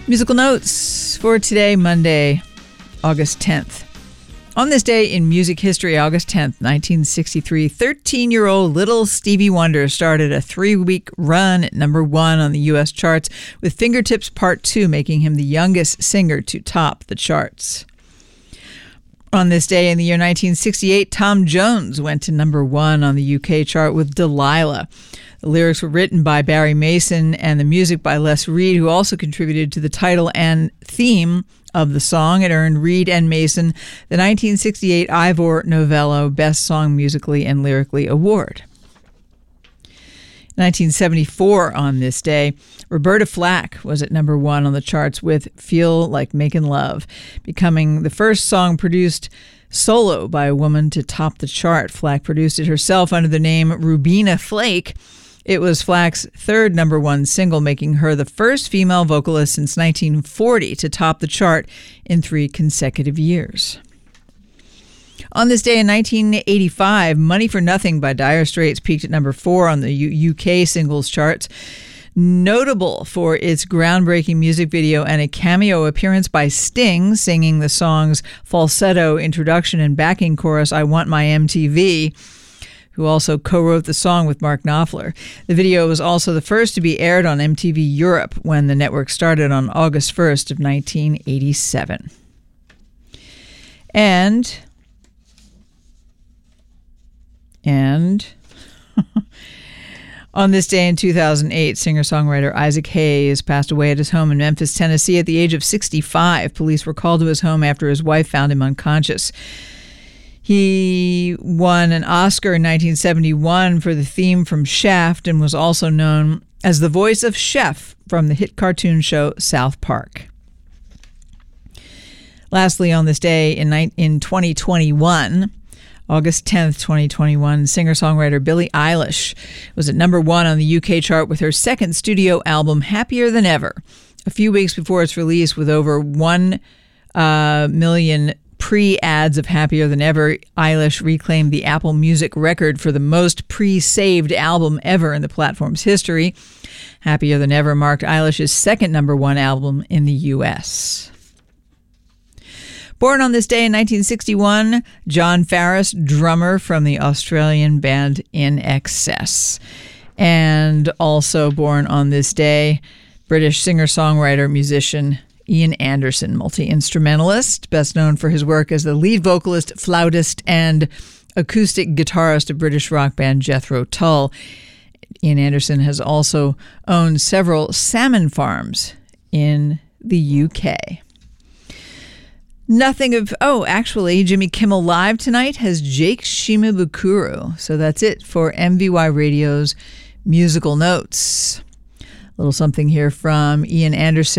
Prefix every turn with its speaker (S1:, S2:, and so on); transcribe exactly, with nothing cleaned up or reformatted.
S1: Musical notes for today, Monday, August tenth. On this day in music history, August tenth, nineteen sixty-three, thirteen-year-old Little Stevie Wonder started a three-week run at number one on the U S charts, with Fingertips Part two making him the youngest singer to top the charts. On this day in the year nineteen sixty-eight, Tom Jones went to number one on the U K chart with Delilah. The lyrics were written by Barry Mason and the music by Les Reed, who also contributed to the title and theme of the song. It earned Reed and Mason the nineteen sixty-eight Ivor Novello Best Song Musically and Lyrically Award. nineteen seventy-four on this day, Roberta Flack was at number one on the charts with Feel Like Making Love, becoming the first song produced solo by a woman to top the chart. Flack produced it herself under the name Rubina Flake. It was Flack's third number one single, making her the first female vocalist since nineteen forty to top the chart in three consecutive years. On this day in nineteen eighty-five, Money for Nothing by Dire Straits peaked at number four on the U- UK singles charts. Notable for its groundbreaking music video and a cameo appearance by Sting singing the song's falsetto introduction and backing chorus, I Want My M T V, who also co-wrote the song with Mark Knopfler. The video was also the first to be aired on M T V Europe when the network started on August first of nineteen eighty-seven. And... And... On this day in two thousand eight, singer-songwriter Isaac Hayes passed away at his home in Memphis, Tennessee at the age of sixty-five. Police were called to his home after his wife found him unconscious. He won an Oscar in nineteen seventy-one for the theme from Shaft and was also known as the voice of Chef from the hit cartoon show South Park. Lastly, on this day in, in twenty twenty-one, August tenth, twenty twenty-one, singer-songwriter Billie Eilish was at number one on the U K chart with her second studio album, Happier Than Ever. A few weeks before its release, with over one uh, million pre-ads of Happier Than Ever, Eilish reclaimed the Apple Music record for the most pre-saved album ever in the platform's history. Happier Than Ever marked Eilish's second number one album in the U S. Born on this day in nineteen sixty-one, John Farris, drummer from the Australian band In Excess. And also born on this day, British singer-songwriter, musician Ian Anderson, multi-instrumentalist, best known for his work as the lead vocalist, flautist, and acoustic guitarist of British rock band Jethro Tull. Ian Anderson has also owned several salmon farms in the U K. Nothing of, oh, actually, Jimmy Kimmel Live tonight has Jake Shimabukuro. So that's it for M V Y Radio's Musical Notes. A little something here from Ian Anderson.